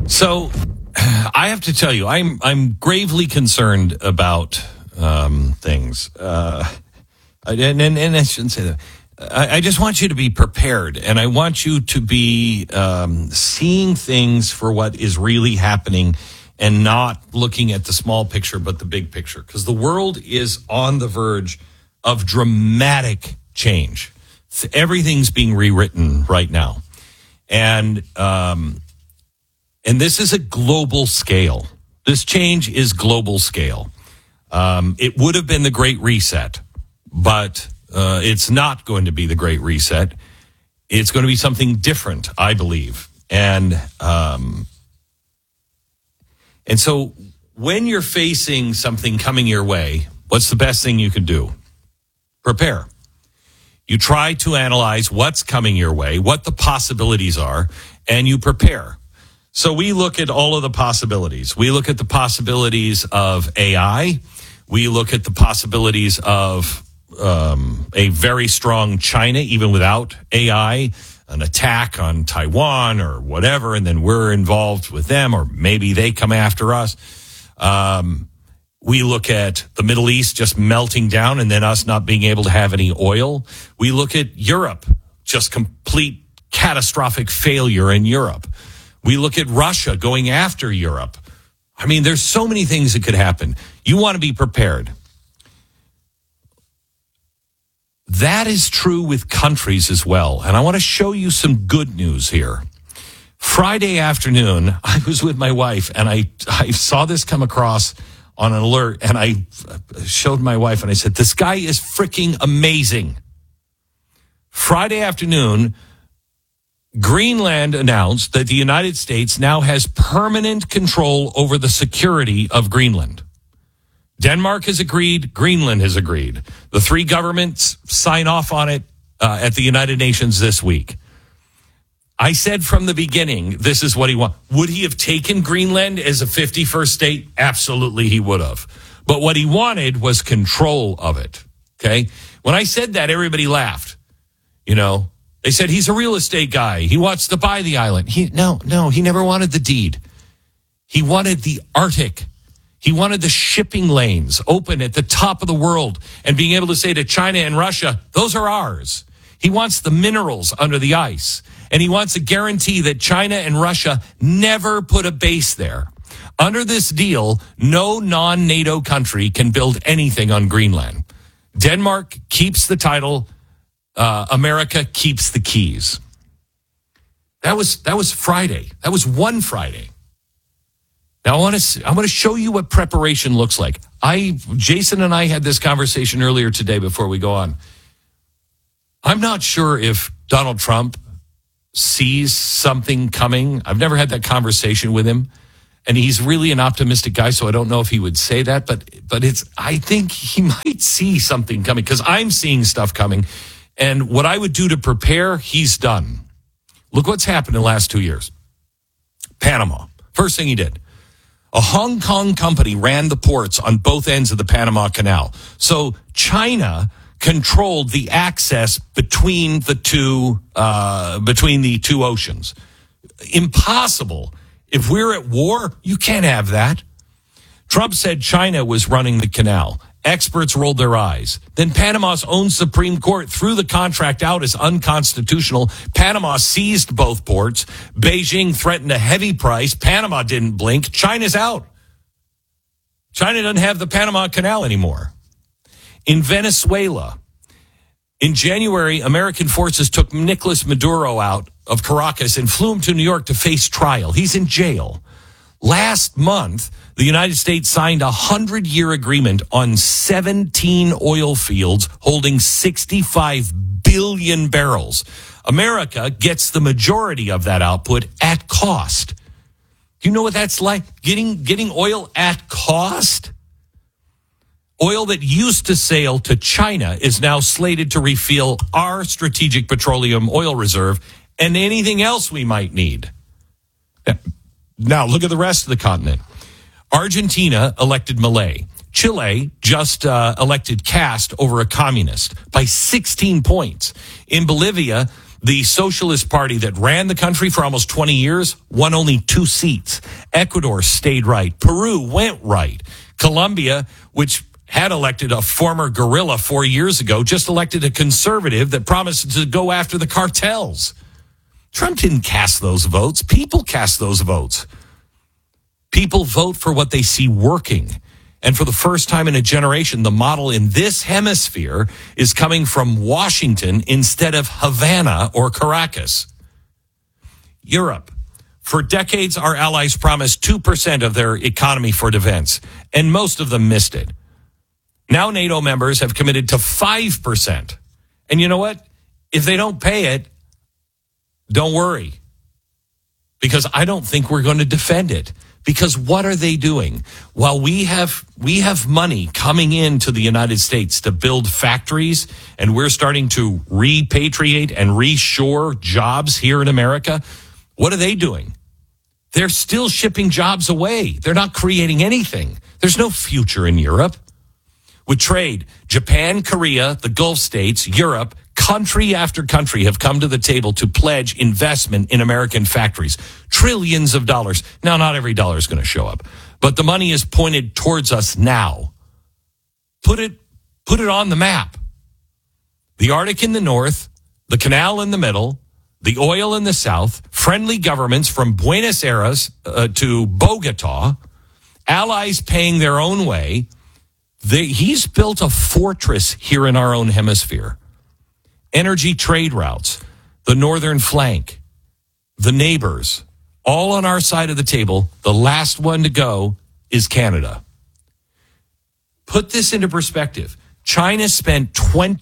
So I have to tell you, I'm gravely concerned about things. And I shouldn't say that. I just want you to be prepared, and I want you to be seeing things for what is really happening and not looking at the small picture but the big picture, because the world is on the verge of dramatic change. Everything's being rewritten right now. And this is a global scale. This change is global scale. It would have been the Great Reset, but it's not going to be the Great Reset. It's going to be something different, I believe. And so when you're facing something coming your way, what's the best thing you can do? Prepare. You try to analyze what's coming your way, what the possibilities are, and you prepare. So we look at all of the possibilities. We look at the possibilities of AI. We look at the possibilities of a very strong China, even without AI, an attack on Taiwan or whatever, and then we're involved with them, or maybe they come after us. We look at the Middle East just melting down and then us not being able to have any oil. We look at Europe, just complete catastrophic failure in Europe. We look at Russia going after Europe. I mean, there's so many things that could happen. You want to be prepared. That is true with countries as well. And I want to show you some good news here. Friday afternoon, I was with my wife, and I saw this come across on an alert, and I showed my wife, and I said, this guy is freaking amazing. Friday afternoon, Greenland announced that the United States now has permanent control over the security of Greenland. Denmark has agreed. Greenland has agreed. The three governments sign off on it at the United Nations this week. I said from the beginning, this is what he wants. Would he have taken Greenland as a 51st state? Absolutely, he would have. But what he wanted was control of it. Okay? When I said that, everybody laughed. You know, they said he's a real estate guy. He wants to buy the island. No, he never wanted the deed. He wanted the Arctic. He wanted the shipping lanes open at the top of the world and being able to say to China and Russia, those are ours. He wants the minerals under the ice. And he wants a guarantee that China and Russia never put a base there. Under this deal, no non-NATO country can build anything on Greenland. Denmark keeps the title. America keeps the keys. That was Friday. That was one Friday. Now I want to show you what preparation looks like. Jason and I had this conversation earlier today before we go on. I'm not sure if Donald Trump sees something coming. I've never had that conversation with him, and he's really an optimistic guy, so I don't know if he would say that, but I think he might see something coming, because I'm seeing stuff coming, and what I would do to prepare, he's done. Look what's happened in the last 2 years. Panama, first thing he did. A Hong Kong company ran the ports on both ends of the Panama Canal. So China controlled the access between the two oceans. Impossible. If we're at war, you can't have that. Trump said China was running the canal. Experts rolled their eyes. Then Panama's own Supreme Court threw the contract out as unconstitutional. Panama seized both ports. Beijing threatened a heavy price. Panama didn't blink. China's out. China doesn't have the Panama Canal anymore. In Venezuela, in January, American forces took Nicolas Maduro out of Caracas and flew him to New York to face trial. He's in jail. Last month, the United States signed a 100-year agreement on 17 oil fields holding 65 billion barrels. America gets the majority of that output at cost. Do you know what that's like? Getting oil at cost? Oil that used to sail to China is now slated to refill our strategic petroleum oil reserve and anything else we might need. Now, look at the rest of the continent. Argentina elected Milei. Chile just elected Cast over a communist by 16 points. In Bolivia, The Socialist Party that ran the country for almost 20 years won only 2 seats. Ecuador stayed right. Peru went right. Colombia, which had elected a former guerrilla 4 years ago, just elected a conservative that promised to go after the cartels. Trump didn't cast those votes. People cast those votes. People vote for what they see working. And for the first time in a generation, the model in this hemisphere is coming from Washington instead of Havana or Caracas. Europe. For decades, our allies promised 2% of their economy for defense, and most of them missed it. Now NATO members have committed to 5%. And you know what? If they don't pay it, don't worry. Because I don't think we're going to defend it. Because what are they doing? While we have money coming into the United States to build factories, and we're starting to repatriate and reshore jobs here in America, what are they doing? They're still shipping jobs away. They're not creating anything. There's no future in Europe. With trade, Japan, Korea, the Gulf states, Europe, country after country have come to the table to pledge investment in American factories. Trillions of dollars. Now, not every dollar is going to show up, but the money is pointed towards us now. Put it on the map. The Arctic in the north, the canal in the middle, the oil in the south, friendly governments from Buenos Aires to Bogota, allies paying their own way. He's built a fortress here in our own hemisphere. Energy trade routes, the northern flank, the neighbors, all on our side of the table. The last one to go is Canada. Put this into perspective. China spent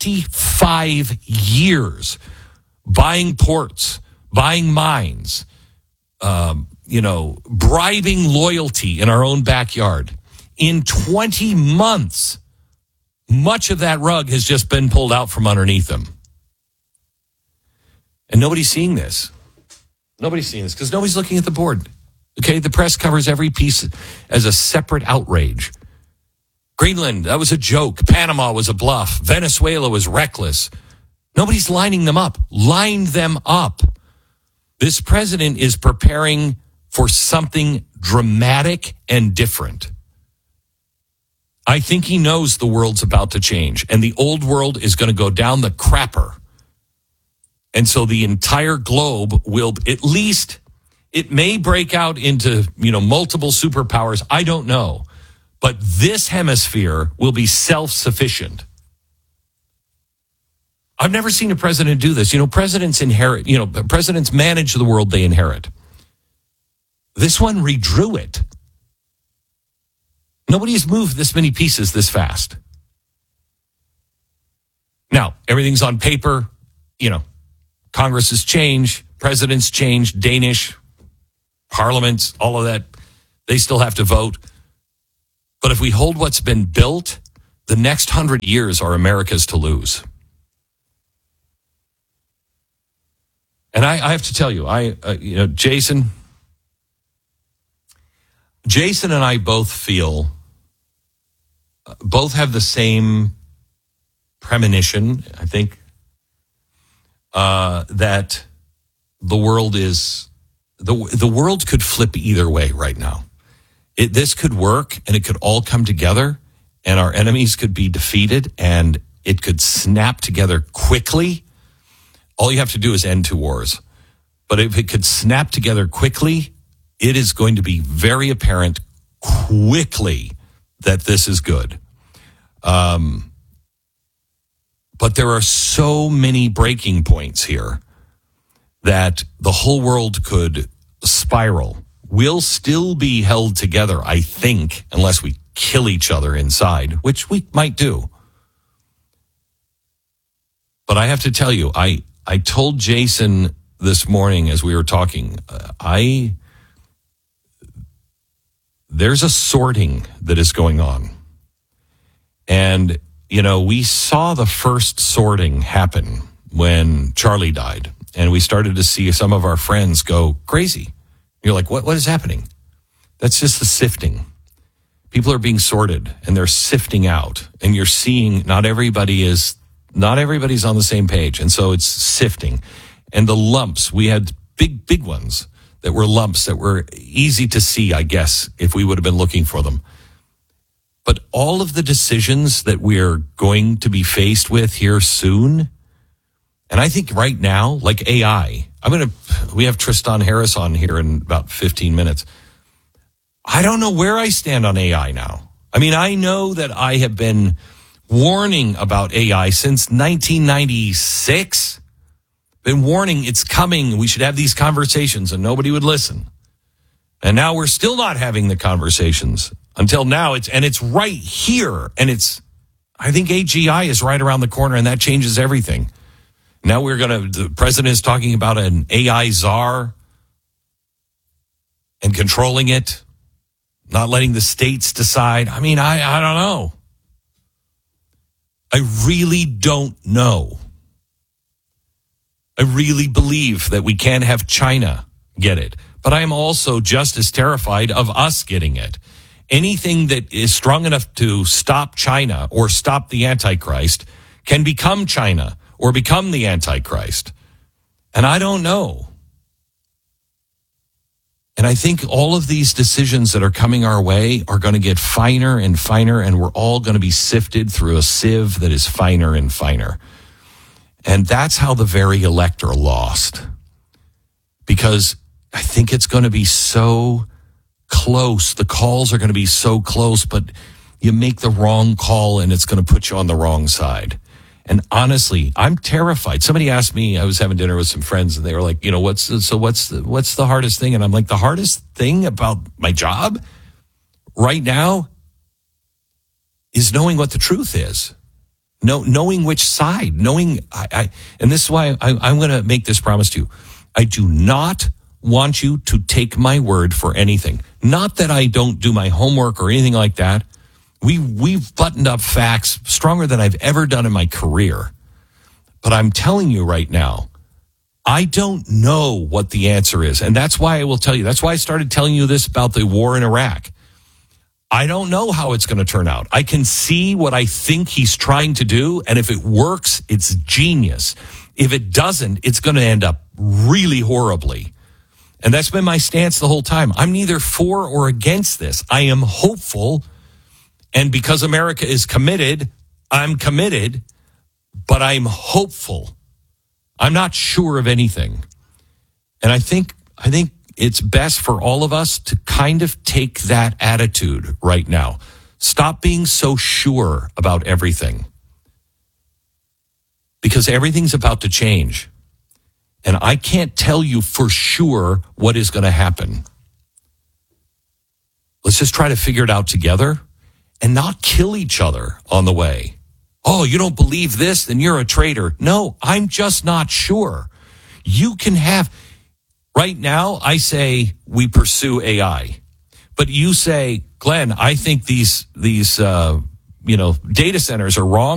25 years buying ports, buying mines, bribing loyalty in our own backyard. In 20 months, much of that rug has just been pulled out from underneath them. And nobody's seeing this. Nobody's seeing this because nobody's looking at the board. Okay, the press covers every piece as a separate outrage. Greenland, that was a joke. Panama was a bluff. Venezuela was reckless. Nobody's lining them up. Line them up. This president is preparing for something dramatic and different. I think he knows the world's about to change, and the old world is going to go down the crapper. And so the entire globe will, at least, it may break out into, multiple superpowers. I don't know. But this hemisphere will be self-sufficient. I've never seen a president do this. Presidents inherit, presidents manage the world they inherit. This one redrew it. Nobody's moved this many pieces this fast. Now, everything's on paper. Congress has changed. Presidents changed. Danish parliaments, all of that. They still have to vote. But if we hold what's been built, the next 100 years are America's to lose. And I have to tell you, Jason and I both have the same premonition, I think, that the world could flip either way right now. This could work, and it could all come together, and our enemies could be defeated, and it could snap together quickly. All you have to do is end 2 wars. But if it could snap together quickly, it is going to be very apparent quickly that this is good. But there are so many breaking points here that the whole world could spiral. We'll still be held together, I think, unless we kill each other inside, which we might do. But I have to tell you, I told Jason this morning as we were talking, there's a sorting that is going on. And, we saw the first sorting happen when Charlie died. And we started to see some of our friends go crazy. You're like, what is happening? That's just the sifting. People are being sorted and they're sifting out. And you're seeing not everybody's on the same page. And so it's sifting. And the lumps, we had big ones that were lumps that were easy to see, I guess, if we would have been looking for them. But all of the decisions that we're going to be faced with here soon, and I think right now, like AI, we have Tristan Harris on here in about 15 minutes. I don't know where I stand on AI now. I mean, I know that I have been warning about AI since 1996. Been warning it's coming. We should have these conversations, and nobody would listen. And now we're still not having the conversations until now. It's right here. And I think AGI is right around the corner, and that changes everything. Now the president is talking about an AI czar and controlling it, not letting the states decide. I mean, I don't know. I really don't know. I really believe that we can't have China get it. But I am also just as terrified of us getting it. Anything that is strong enough to stop China or stop the Antichrist can become China or become the Antichrist. And I don't know. And I think all of these decisions that are coming our way are going to get finer and finer, and we're all going to be sifted through a sieve that is finer and finer. And that's how the very elect are lost. Because I think it's going to be so close. The calls are going to be so close, but you make the wrong call and it's going to put you on the wrong side. And honestly, I'm terrified. Somebody asked me, I was having dinner with some friends, and they were like, what's the hardest thing? And I'm like, the hardest thing about my job right now is knowing what the truth is. Knowing which side, and this is why I'm going to make this promise to you. I do not want you to take my word for anything. Not that I don't do my homework or anything like that. We've buttoned up facts stronger than I've ever done in my career. But I'm telling you right now, I don't know what the answer is. And that's why I will tell you. That's why I started telling you this about the war in Iraq. I don't know how it's going to turn out. I can see what I think he's trying to do, and if it works, it's genius. If it doesn't, it's going to end up really horribly. And that's been my stance the whole time. I'm neither for or against this. I am hopeful, and because America is committed, I'm committed, but I'm hopeful. I'm not sure of anything. And I think it's best for all of us to kind of take that attitude right now. Stop being so sure about everything. Because everything's about to change. And I can't tell you for sure what is going to happen. Let's just try to figure it out together and not kill each other on the way. Oh, you don't believe this? Then you're a traitor. No, I'm just not sure. You can have... Right now, I say we pursue AI, but you say, Glenn, I think these data centers are wrong.